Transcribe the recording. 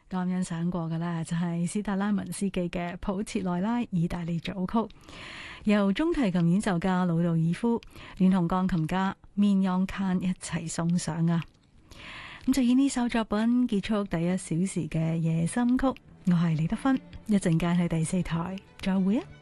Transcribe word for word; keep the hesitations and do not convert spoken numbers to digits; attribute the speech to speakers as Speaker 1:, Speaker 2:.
Speaker 1: 啱欣賞過嘅呢，就係史達拉文斯基嘅普切內拉意大利組曲，由中提琴演奏家魯道爾夫連同鋼琴家面央卡一齊送上啊！咁就以呢首作品結束第一小時嘅夜深曲，我係李德芬，一陣間喺第四台再會啊！